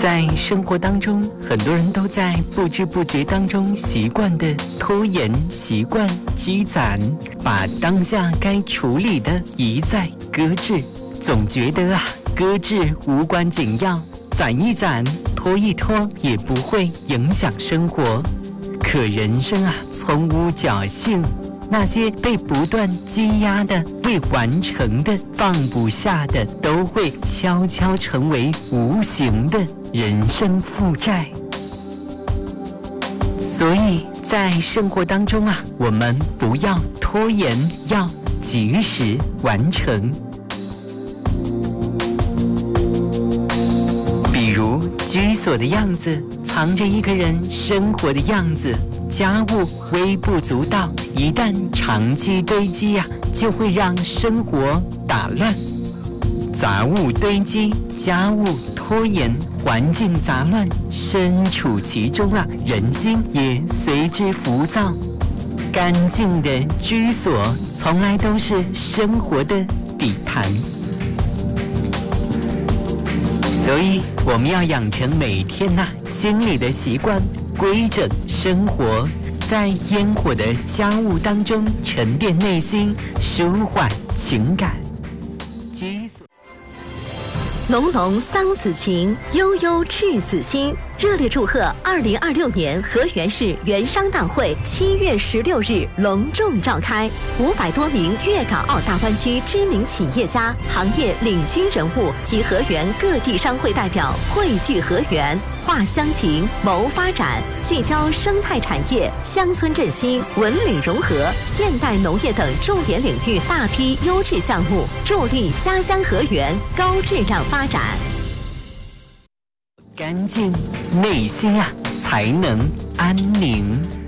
在生活当中，很多人都在不知不觉当中习惯的拖延习惯积攒，把当下该处理的一再搁置，总觉得搁置无关紧要，攒一攒，拖一拖也不会影响生活。可人生从无侥幸，那些被不断积压的、未完成的、放不下的，都会悄悄成为无形的人生负债。所以在生活当中我们不要拖延，要及时完成。比如居所的样子，藏着一个人生活的样子。家务微不足道，一旦长期堆积就会让生活打乱。杂物堆积，家务拖延，环境杂乱，身处其中人心也随之浮躁。干净的居所从来都是生活的底盘。所以我们要养成每天清理的习惯，规整生活，在烟火的家务当中沉淀内心，舒缓情感。 浓浓桑梓情，悠悠赤子心。热烈祝贺2026年河源市原商大会7月16日隆重召开，500多名粤港澳大湾区知名企业家、行业领军人物及河源各地商会代表汇聚河源，话乡情，谋发展，聚焦生态产业、乡村振兴、文旅融合、现代农业等重点领域大批优质项目，助力家乡河源高质量发展。 干净，内心才能安宁。